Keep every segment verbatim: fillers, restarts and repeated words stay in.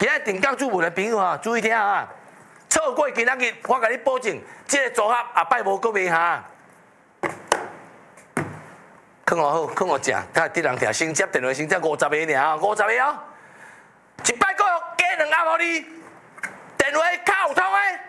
今仔定岗主文的朋友啊，注意听啊！错过今仔日，我甲你保证，这个组合下摆无搁卖哈。看我好，看我正，看敌人听先接电话，先接五十个尔，五十个哦。一摆搁加两盒互你，电话卡有通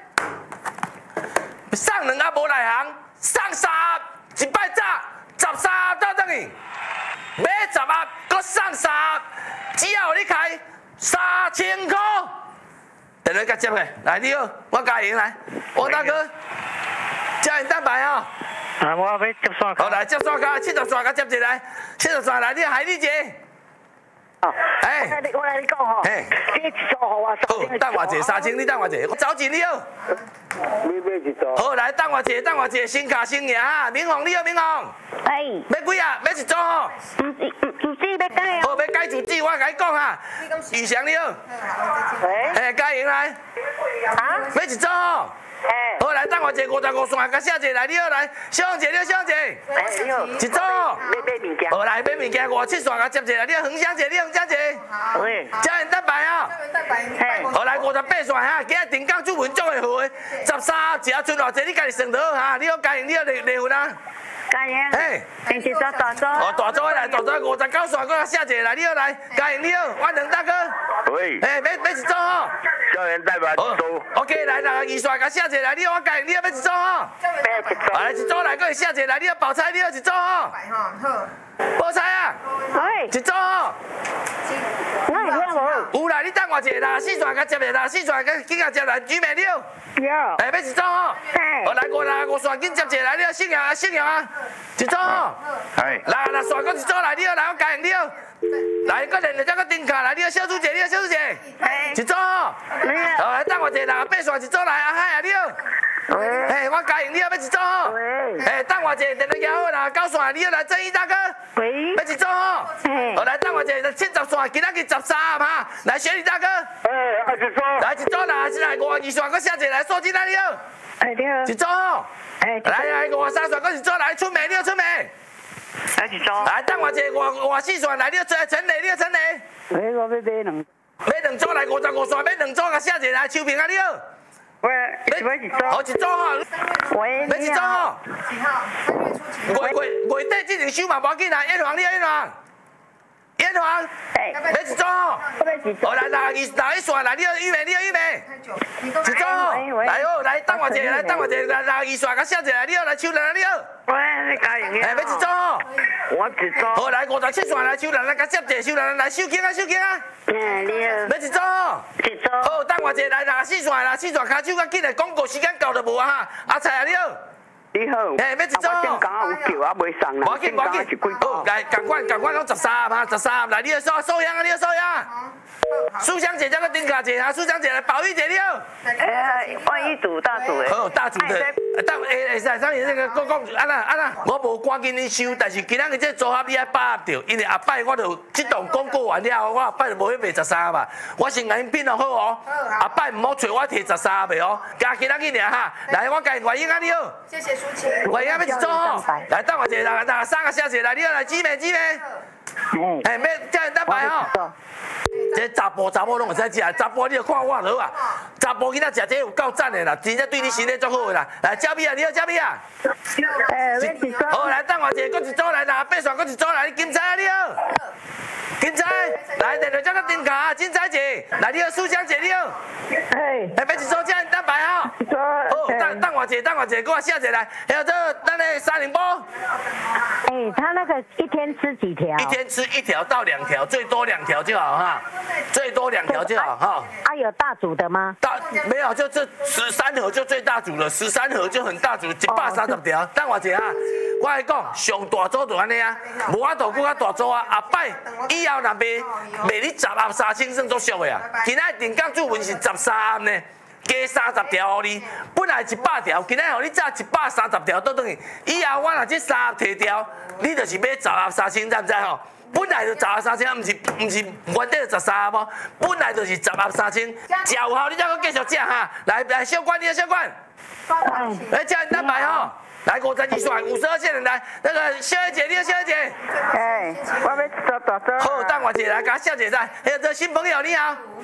的，送两盒无内行，送三盒，一摆早十三盒倒转去，买十盒搁送三盒，只要互你开三千块。电话甲接下，来你好，我嘉莹来，王大哥，家人蛋白哦。 啊，我要接线卡。 好来接线卡，七十线卡接一来，七十线来，你海你姐。 哦， 哎， 我来你我来你讲吼， 哎， 你一组互我三好，等我一下，三千，你等我一下，我走钱你好。 你买一组。 好，来等我一下，等我一下，新卡新赢哈，明宏你好，明宏。 哎。 要几啊？要一组吼。 唔是唔主旨要改好，要改主旨，我甲你讲哈。宇翔你好。 喂。 哎，嘉莹来。 啊？ 要一组吼。 哎。 好，来等我一下，五十五线，甲写一下来，你好来，小红姐你好，小红姐。 哎，你好。 一组。 要买物件。 好来买物件，五十七线甲接一下，你好，恒香姐，你好，恒香姐。 喂。 家人蛋白啊。 嘿。 好来五十八线哈，今日定岗主文足会好的，十三只剩偌济，你家己算得好哈。你好，嘉莹，你好，丽丽云啊。 嘉莹。 嘿。 平时做大组。 哦，大组来，大组五十九线，搁写一下来，你好来，嘉莹你好，我两大哥。 喂。 哎，买买一组吼。 校园代表好组。 OK，来，六十二线，甲写一下来，你好，我嘉莹，你好，买一组吼。 买一组。 来一组来，搁会写一下来，你好，宝钗，你好，一组吼。宝钗啊。 喂。 一组吼。 那有听无？ 有啦，你等我一下啦，四线甲接下啦，四线甲紧甲接来，举名了。 有。 哎，要一组吼。 嘿。 好来五啦，五线紧接一来，你好，姓杨啊，姓杨啊，一组吼。 哎。 来六线搁一组来，你好，来我嘉莹你好。来，搁连再搁丁卡来，你好，小朱姐，你好，小朱姐。 嘿。 一组吼。 你好。 好来等我一下，六八线一组来，阿海啊，你好。 喂。 哎，我嘉莹你好，要一组吼。 喂。 哎，等我一下，电话摇好啦，九线你好，来正义大哥。 喂。 要一组吼。 嘿。 好来等我一下，七十线，今仔日十三哈，来雪莉大哥。 哎，二十组。 来一组来，现在五二线搁写一来，数字来你好。 哎，你好。 一组吼。 哎。 来来，五三线搁一组来，春梅你好，春梅。 来一组。 来等我一下，五五四线来，你好，陈雷你好，陈雷。 喂，我要买两。 买两组来，五十五线买两组，甲写一来，秋平啊你好。 喂，买一组。 好一组吼。 喂， 买一组吼。 几号？三月初几？ 月月月底之前收嘛，无要紧啦，燕皇你好，燕皇。燕皇。 哎。 买一组吼。 我买一组。 好来，六二六一线来，你好，玉梅你好，玉梅。一组吼。来好，来等我一下，来等我一下，来六二线甲写一来，你好，来秋兰你好。 喂，你嘉莹。 哎，买一组吼。 我一组。 好来，五十七线来，秋兰来甲接一下，秋兰来收紧啊，收紧啊。 嗯，你好。 买一组吼。 一组。 好，等我一下，来六十四线啦，四线骹手较紧的，广告时间到就无啊哈。阿菜啊，你好。 你好。 哎，买一组。 我正讲有叫啊，袂送啦。 无要紧，无要紧。好，来，赶快，赶快拢十三嘛，十三来，你好，收收香啊，你好，收香。苏香姐，这个丁卡姐啊，苏香姐来，宝玉姐你好。 哎，万一组大组的。 好，大组的。当诶诶，使，当然这个讲讲，安那安那，我无赶紧去收，但是今仔日这组合你爱把握着，因为后摆我就这档广告完了，我后摆就无去卖十三嘛。我先甲因品好好哦，后摆唔好找我摕十三卖哦，加今仔日尔哈。来，我甲外英啊你好。 谢谢舒淇。 外英要一组哦。来，等我一下，来来三个小姐来，你好来，姊妹姊妹。 嗯。 哎，咩叫人蛋白吼？这查甫查某拢会使食，查甫你著看我就好啊。查甫囡仔食这有够赞的啦，真正对你身体足好的啦。来，焦米啊，你好，焦米啊。 哎，要一组。 好，来等我一下，搁一组来，六八线搁一组来，金彩啊，你好。金彩，来，电话这个丁卡，金彩姐，来你好，苏香姐你好。 哎。 来，买一组这样蛋白吼。 一组。 好，等等我一下，等我一下，给我写一下来。还有这咱的三零波。 哎，他那个一天吃几条？ 一天吃一条到两条，最多两条就好哈，最多两条就好哈。 啊，有大组的吗？ 大没有，就这十三盒就最大组了，十三盒就很大组，一百三十条。等我一下，我来讲，上大组就安尼啊，无法度搁较大组啊。后摆以后若卖卖你十盒三千算足俗的啊。今仔定岗主文是十三盒呢。加三十条互你，本来一百条，今仔互你炸一百三十条倒转去。以后我若这三盒摕掉，你就是买十盒三千，知唔知吼？本来就十盒三千，毋是毋是原底就十三盒无，本来就是十盒三千，食有效你才搁继续食哈。来来，小关你的小关，来叫你蛋白吼。来五十二线，五十二线的来，那个小姐，你好，小姐。 哎，我要做大组。 好，等我一下来，甲小姐在。还有这新朋友你好。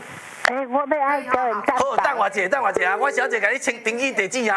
哎，我要爱个人蛋好，等白。 我一下，等我一下，我小姐给你清登记地址啊。